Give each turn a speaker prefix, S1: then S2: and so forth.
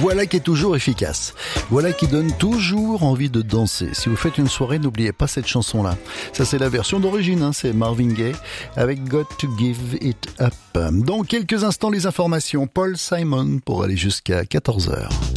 S1: Voilà qui est toujours efficace. Voilà qui donne toujours envie de danser. Si vous faites une soirée, n'oubliez pas cette chanson-là. Ça, c'est la version d'origine, c'est Marvin Gaye avec Got to Give It Up. Dans quelques instants, les informations. Paul Simon pour aller jusqu'à 14h.